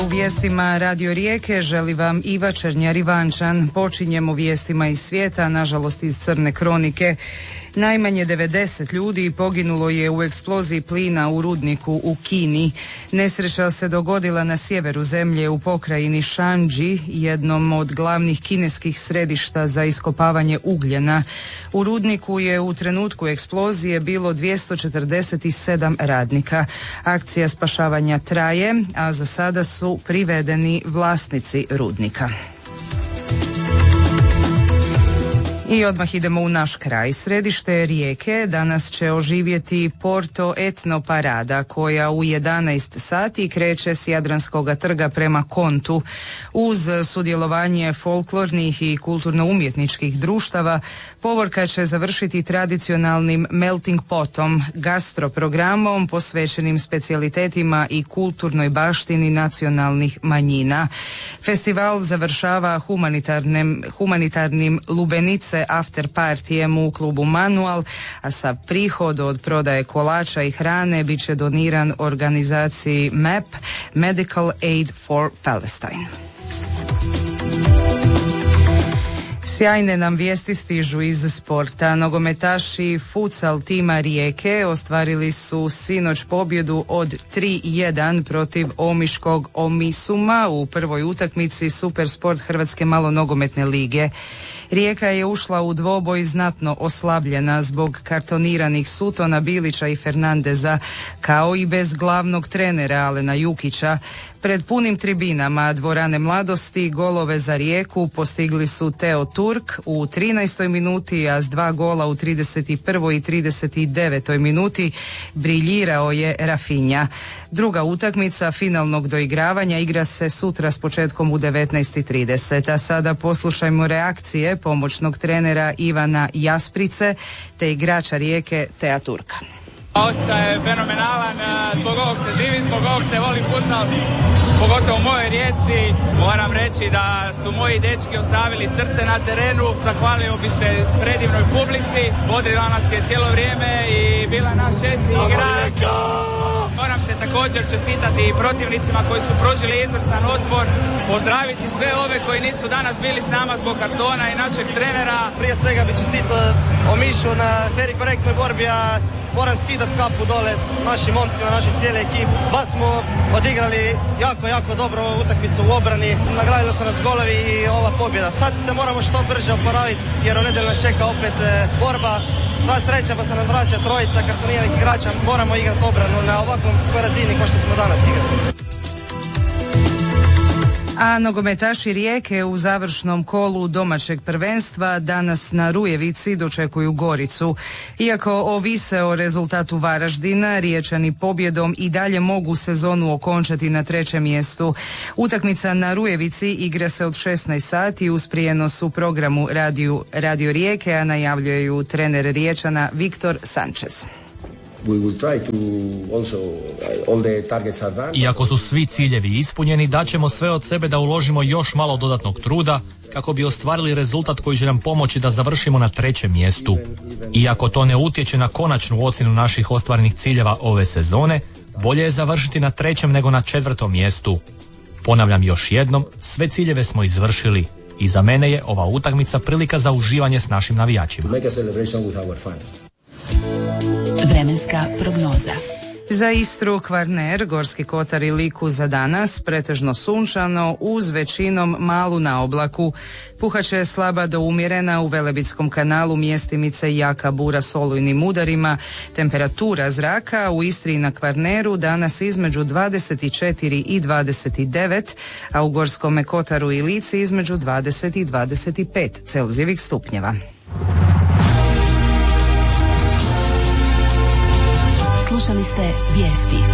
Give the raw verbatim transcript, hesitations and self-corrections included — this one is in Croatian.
U vijestima Radio Rijeke želi vam Iva Černjar-Ivančan. Počinjemo vijestima iz svijeta, nažalost iz crne kronike. Najmanje devedeset ljudi poginulo je u eksploziji plina u rudniku u Kini. Nesreća se dogodila na sjeveru zemlje u pokrajini Shandži, jednom od glavnih kineskih središta za iskopavanje ugljena. U rudniku je u trenutku eksplozije bilo dvjesto četrdeset sedam radnika. Akcija spašavanja traje, a za sada su privedeni vlasnici rudnika. I odmah idemo u naš kraj. Središte Rijeke danas će oživjeti Porto Etno Parada koja u jedanaest sati kreće s Jadranskog trga prema Kontu. Uz sudjelovanje folklornih i kulturno-umjetničkih društava povorka će završiti tradicionalnim melting potom, gastroprogramom posvećenim specijalitetima i kulturnoj baštini nacionalnih manjina. Festival završava humanitarnim, humanitarnim lubenice after partijem u klubu Manual, a sav prihod od prodaje kolača i hrane bit će doniran organizaciji M A P, Medical Aid for Palestine. Sjajne nam vijesti stižu iz sporta. Nogometaši futsal tima Rijeke ostvarili su sinoć pobjedu od tri jedan protiv omiškog Omisuma u prvoj utakmici Supersport Hrvatske malonogometne lige. Rijeka je ušla u dvoboj znatno oslabljena zbog kartoniranih Sutona, Bilića i Fernandeza, kao i bez glavnog trenera Alena Jukića. Pred punim tribinama dvorane Mladosti golove za Rijeku postigli su Teo Turk u trinaestoj minuti, a s dva gola u trideset prvoj i trideset devetoj minuti briljirao je Rafinha. Druga utakmica finalnog doigravanja igra se sutra s početkom u devetnaest i trideset, a sada poslušajmo reakcije pomoćnog trenera Ivana Jasprice te igrača Rijeke Tea Turka. Osjećaj je fenomenalan, zbog ovog se živi, zbog ovog se voli futsal, pogotovo u mojoj Rijeci. Moram reći da su moji dečki ostavili srce na terenu. Zahvalio bi se predivnoj publici, vodila nas je cijelo vrijeme i bila naš šesti igrač. Moram se također čestitati i protivnicima koji su pružili izvrstan otpor, pozdraviti sve ove koji nisu danas bili s nama zbog kartona i našeg trenera. Prije svega bi čestitao Omišu na very korektnoj borbi, a moram skidati kapu dole s našim momcima, našoj cijeli ekipi. Baš smo odigrali jako, jako dobro utakmicu u obrani. Nagradili su nas golovi i ova pobjeda. Sad se moramo što brže oporaviti jer u nedjelju nas čeka opet e, borba. Sva sreća pa se nam vraća trojica kartoniranih igrača. Moramo igrati obranu na ovakvom razini kao što smo danas igrali. A nogometaši Rijeke u završnom kolu domaćeg prvenstva danas na Rujevici dočekuju Goricu. Iako ovise o rezultatu Varaždina, Riječani pobjedom i dalje mogu sezonu okončati na trećem mjestu. Utakmica na Rujevici igra se od šesnaest sati uz prijenos u programu Radio, Radio Rijeke, a najavljuju trener Riječana Viktor Sanchez. Iako su svi ciljevi ispunjeni, daćemo sve od sebe da uložimo još malo dodatnog truda kako bi ostvarili rezultat koji će nam pomoći da završimo na trećem mjestu. Iako to ne utječe na konačnu ocjenu naših ostvarenih ciljeva ove sezone, bolje je završiti na trećem nego na četvrtom mjestu. Ponavljam još jednom, sve ciljeve smo izvršili i za mene je ova utakmica prilika za uživanje s našim navijačima. Vremenska prognoza. Za Istru, Kvarner, Gorski Kotar i Liku za danas pretežno sunčano uz većinom malu na oblaku. Puhaće slaba do umjerena u Velebitskom kanalu, mjestimice jaka bura s olujnim udarima. Temperatura zraka u Istri i na Kvarneru danas između dvadeset četiri i dvadeset devet, a u Gorskome Kotaru i Lici između dvadeset i dvadeset pet Celzijevih stupnjeva. Slušali ste vijesti.